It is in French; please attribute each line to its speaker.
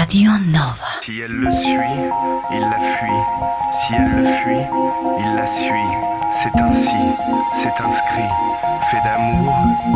Speaker 1: Radio Nova.
Speaker 2: Si elle le suit, il la fuit. Si elle le fuit, il la suit. C'est ainsi, c'est inscrit. Fait d'amour,